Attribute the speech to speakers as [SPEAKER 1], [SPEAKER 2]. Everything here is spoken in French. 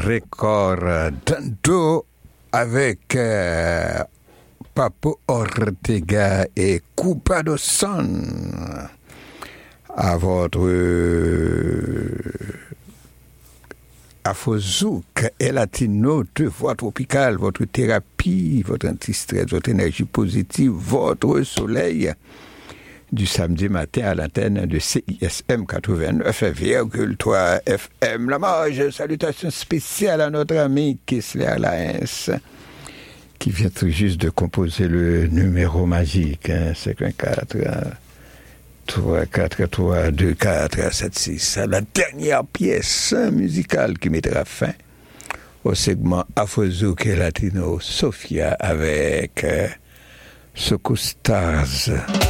[SPEAKER 1] Record Dando avec Papo Ortega et Cupado Son à votre Afrozouk et Latino de voix tropicale, votre thérapie, votre anti-stress, votre énergie positive, votre soleil du samedi matin à l'antenne de CISM 89,3 FM. La marge, salutations spéciales à notre ami Kessler Laens, qui vient tout juste de composer le numéro magique, 54 3 4 3 2 4 7 6. La dernière pièce musicale qui mettra fin au segment Afrozouk et Latino, Sophia avec Soco Stars.